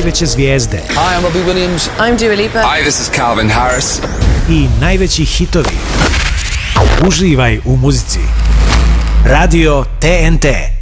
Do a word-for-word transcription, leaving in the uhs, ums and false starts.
najveće zvijezde. Hi, I'm Robbie Williams. I'm Dua Lipa. Hi, this is Calvin Harris. I najveći hitovi. Uživaj u muzici. Radio T N T.